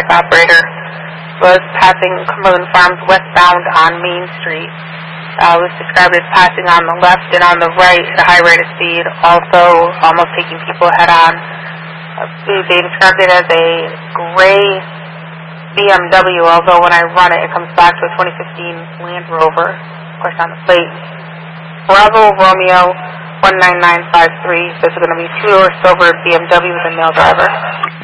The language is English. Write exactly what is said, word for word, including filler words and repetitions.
bike operator was passing Cumberland Farms westbound on Main Street. Uh, was described as passing on the left and on the right at a high rate of speed, also almost taking people head-on. Uh, they described it as a gray B M W, although when I run it, it comes back to a twenty fifteen Land Rover, of course on the plate. Bravo Romeo one nine nine five three, this is going to be two-door silver B M W with a male driver.